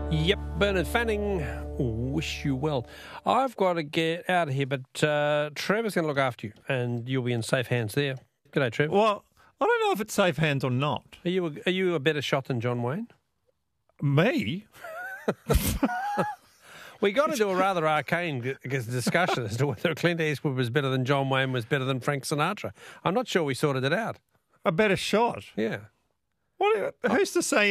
Yep, Bernard Fanning, wish you well. I've got to get out of here, but Trevor's going to look after you, and you'll be in safe hands there. G'day, Trevor. Well, I don't know if it's safe hands or not. Are you a better shot than John Wayne? Me? We got to do a rather arcane discussion as to whether Clint Eastwood was better than John Wayne, was better than Frank Sinatra. I'm not sure we sorted it out. A better shot? Yeah. Who's to say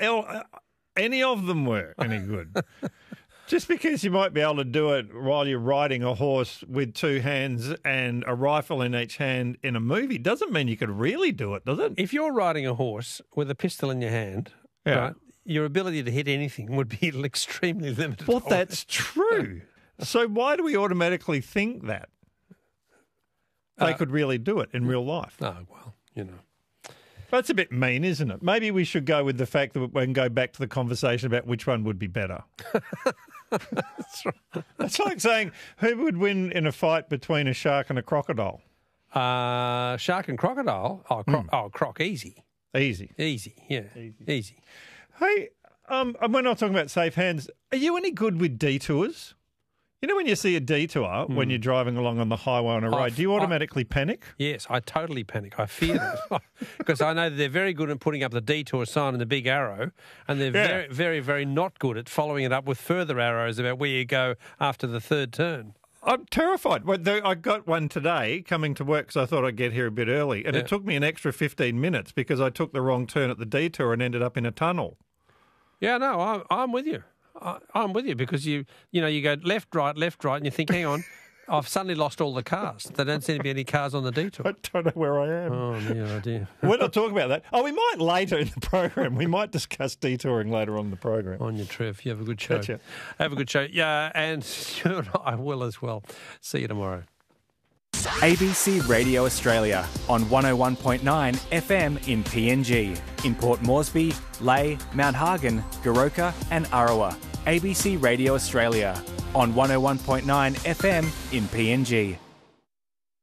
any of them were any good? Just because you might be able to do it while you're riding a horse with two hands and a rifle in each hand in a movie doesn't mean you could really do it, does it? If you're riding a horse with a pistol in your hand, Yeah. right, your ability to hit anything would be extremely limited. Well, that's true. So why do we automatically think that they could really do it in real life? Oh, well, you know. That's a bit mean, isn't it? Maybe we should go with the fact that we can go back to the conversation about which one would be better. That's right. It's like saying who would win in a fight between a shark and a crocodile? Shark and crocodile? Croc, easy. Easy. Easy, yeah. Easy. Hey, we're not talking about safe hands. Are you any good with detours? You know when you see a detour when you're driving along on the highway on a road, do you automatically panic? Yes, I totally panic. I fear it because I know that they're very good at putting up the detour sign and the big arrow, and they're very, very, very not good at following it up with further arrows about where you go after the third turn. I'm terrified. I got one today coming to work because I thought I'd get here a bit early, and it took me an extra 15 minutes because I took the wrong turn at the detour and ended up in a tunnel. Yeah, no, I'm with you. I'm with you because you go left, right, and you think, hang on, I've suddenly lost all the cars. There don't seem to be any cars on the detour. I don't know where I am. Oh, dear. We're not talking about that. Oh, we might later in the program. We might discuss detouring later on in the program. On you, Trev. You have a good show. Gotcha. Have a good show. Yeah, and you and I will as well. See you tomorrow. ABC Radio Australia on 101.9 FM in PNG. In Port Moresby, Lae, Mount Hagen, Goroka and Arawa. ABC Radio Australia on 101.9 FM in PNG.